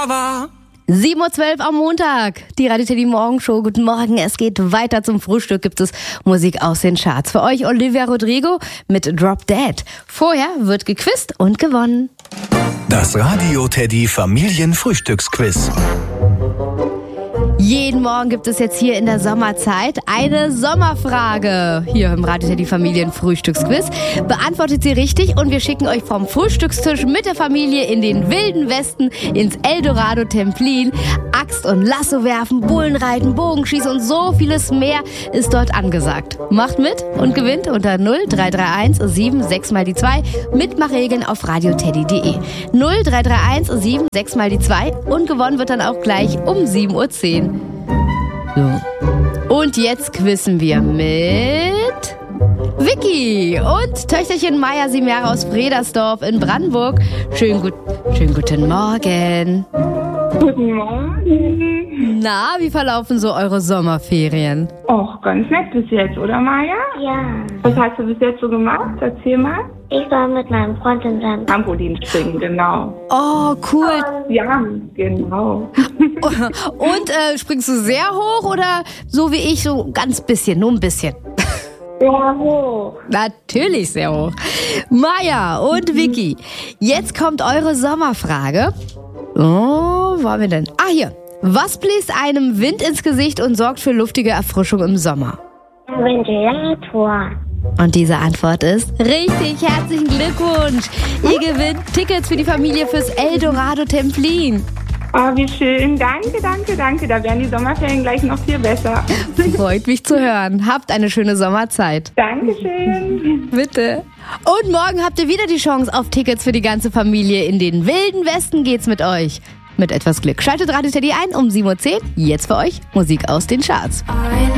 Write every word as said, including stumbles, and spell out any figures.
war. sieben Uhr zwölf am Montag, die Radio Teddy Morgenshow. Guten Morgen, es geht weiter. Zum Frühstück gibt es Musik aus den Charts. Für euch Olivia Rodrigo mit Drop Dead. Vorher wird gequizt und gewonnen. Das Radio Teddy Familienfrühstücksquiz. Jeden Morgen gibt es jetzt hier in der Sommerzeit eine Sommerfrage. Hier im Radio Teddy Familienfrühstücksquiz. Beantwortet sie richtig und wir schicken euch vom Frühstückstisch mit der Familie in den wilden Westen ins Eldorado Templin. Axt und Lasso werfen, Bullen reiten, Bogenschießen und so vieles mehr ist dort angesagt. Macht mit und gewinnt unter null drei drei eins sieben sechs mal die zwei. Mitmachregeln auf radioteddy punkt de. null drei drei eins sieben sechs mal die zwei und gewonnen wird dann auch gleich um sieben Uhr zehn. So. Und jetzt quizzen wir mit Vicky und Töchterchen Maya Simera aus Fredersdorf in Brandenburg. Schönen, gut, schönen guten Morgen. Guten Morgen. Na, wie verlaufen so eure Sommerferien? Och, ganz nett bis jetzt, oder Maya? Ja. Was hast du bis jetzt so gemacht? Erzähl mal. Ich war mit meinem Freund in seinem Trampolin springen, genau. Oh, cool. Ja, genau. Und äh, springst du sehr hoch oder so wie ich, so ganz bisschen, nur ein bisschen? Sehr hoch. Natürlich sehr hoch. Maya und Vicky, jetzt kommt eure Sommerfrage. Oh, wo haben wir denn? Ah, hier. Was bläst einem Wind ins Gesicht und sorgt für luftige Erfrischung im Sommer? Ein Ventilator. Und diese Antwort ist richtig. Herzlichen Glückwunsch. Ihr gewinnt Tickets für die Familie fürs Eldorado Templin. Oh, wie schön. Danke, danke, danke. Da werden die Sommerferien gleich noch viel besser. Freut mich zu hören. Habt eine schöne Sommerzeit. Dankeschön. Bitte. Und morgen habt ihr wieder die Chance auf Tickets für die ganze Familie. In den wilden Westen geht's mit euch. Mit etwas Glück. Schaltet Radio Teddy ein um sieben Uhr zehn. Jetzt für euch Musik aus den Charts.